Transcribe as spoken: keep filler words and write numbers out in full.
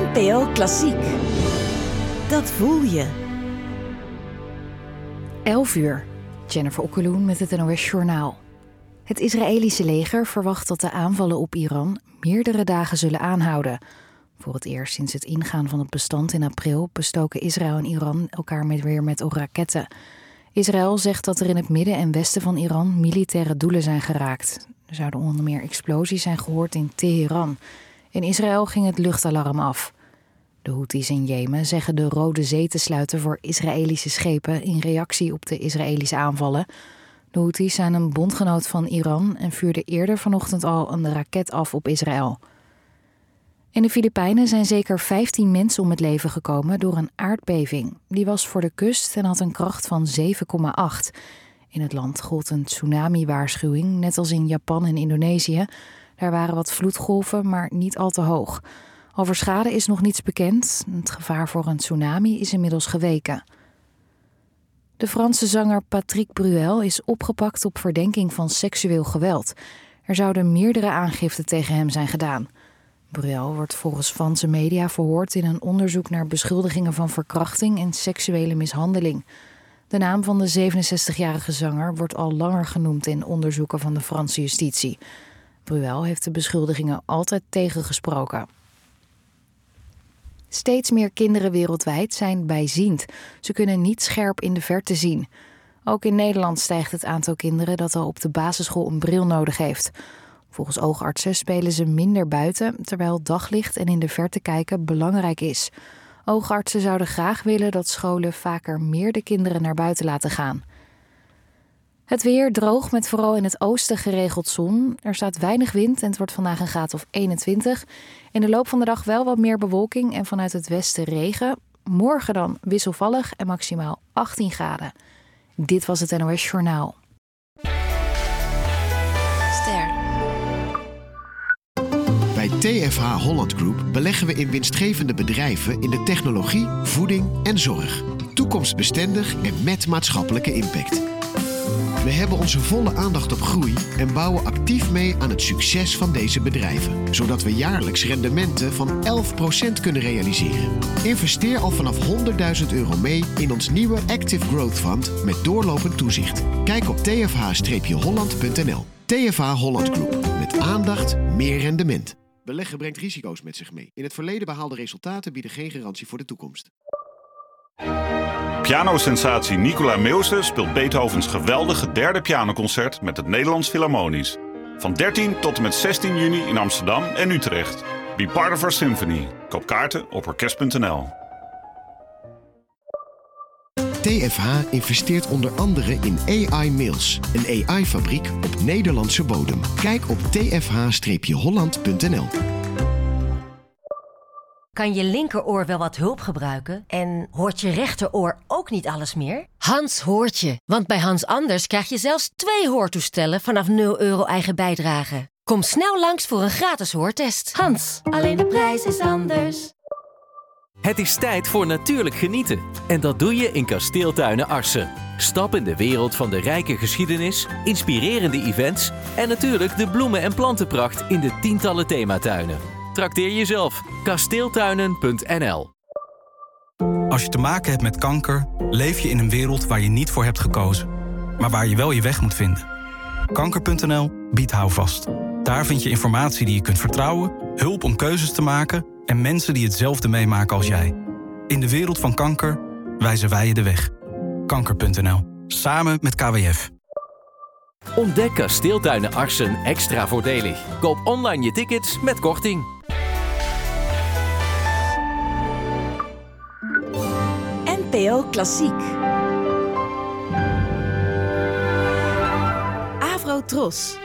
N P O Klassiek. Dat voel je. elf uur. Jennifer Okkeloen met het N O S Journaal. Het Israëlische leger verwacht dat de aanvallen op Iran meerdere dagen zullen aanhouden. Voor het eerst sinds het ingaan van het bestand in april bestoken Israël en Iran elkaar met weer met raketten. Israël zegt dat er in het midden en westen van Iran militaire doelen zijn geraakt. Er zouden onder meer explosies zijn gehoord in Teheran. In Israël ging het luchtalarm af. De Houthis in Jemen zeggen de Rode Zee te sluiten voor Israëlische schepen in reactie op de Israëlische aanvallen. De Houthis zijn een bondgenoot van Iran en vuurden eerder vanochtend al een raket af op Israël. In de Filipijnen zijn zeker vijftien mensen om het leven gekomen door een aardbeving. Die was voor de kust en had een kracht van zeven komma acht. In het land gold een tsunami-waarschuwing, net als in Japan en Indonesië. Daar waren wat vloedgolven, maar niet al te hoog. Over schade is nog niets bekend. Het gevaar voor een tsunami is inmiddels geweken. De Franse zanger Patrick Bruel is opgepakt op verdenking van seksueel geweld. Er zouden meerdere aangiften tegen hem zijn gedaan. Bruel wordt volgens Franse media verhoord in een onderzoek naar beschuldigingen van verkrachting en seksuele mishandeling. De naam van de zevenenzestigjarige zanger wordt al langer genoemd in onderzoeken van de Franse justitie. Bruel heeft de beschuldigingen altijd tegengesproken. Steeds meer kinderen wereldwijd zijn bijziend. Ze kunnen niet scherp in de verte zien. Ook in Nederland stijgt het aantal kinderen dat al op de basisschool een bril nodig heeft. Volgens oogartsen spelen ze minder buiten, terwijl daglicht en in de verte kijken belangrijk is. Oogartsen zouden graag willen dat scholen vaker meer de kinderen naar buiten laten gaan. Het weer droog met vooral in het oosten geregeld zon. Er staat weinig wind en het wordt vandaag een graad of eenentwintig. In de loop van de dag wel wat meer bewolking en vanuit het westen regen. Morgen dan wisselvallig en maximaal achttien graden. Dit was het N O S Journaal. Ster. Bij T F H Holland Group beleggen we in winstgevende bedrijven in de technologie, voeding en zorg. Toekomstbestendig en met maatschappelijke impact. We hebben onze volle aandacht op groei en bouwen actief mee aan het succes van deze bedrijven. Zodat we jaarlijks rendementen van elf procent kunnen realiseren. Investeer al vanaf honderdduizend euro mee in ons nieuwe Active Growth Fund met doorlopend toezicht. Kijk op t f h holland punt n l. T F H Holland Group. Met aandacht meer rendement. Beleggen brengt risico's met zich mee. In het verleden behaalde resultaten bieden geen garantie voor de toekomst. Pianosensatie Nicola Meeuwse speelt Beethovens geweldige derde pianoconcert met het Nederlands Philharmonisch. Van dertien tot en met zestien juni in Amsterdam en Utrecht. Be part of our symphony. Koop kaarten op orkest punt n l. T F H investeert onder andere in A I Mills, een A I-fabriek op Nederlandse bodem. Kijk op t f h holland punt n l. Kan je linkeroor wel wat hulp gebruiken? En hoort je rechteroor ook niet alles meer? Hans hoort je, want bij Hans Anders krijg je zelfs twee hoortoestellen vanaf nul euro eigen bijdrage. Kom snel langs voor een gratis hoortest. Hans, alleen de prijs is anders. Het is tijd voor natuurlijk genieten. En dat doe je in Kasteeltuinen Arcen. Stap in de wereld van de rijke geschiedenis, inspirerende events en natuurlijk de bloemen- en plantenpracht in de tientallen thematuinen. Trakteer jezelf. kasteeltuinen punt n l. Als je te maken hebt met kanker, leef je in een wereld waar je niet voor hebt gekozen. Maar waar je wel je weg moet vinden. kanker punt n l biedt houvast. Daar vind je informatie die je kunt vertrouwen, hulp om keuzes te maken en mensen die hetzelfde meemaken als jij. In de wereld van kanker wijzen wij je de weg. kanker punt n l. Samen met K W F. Ontdek Kasteeltuinen Arcen extra voordelig. Koop online je tickets met korting. N P O Klassiek. Avro Tros.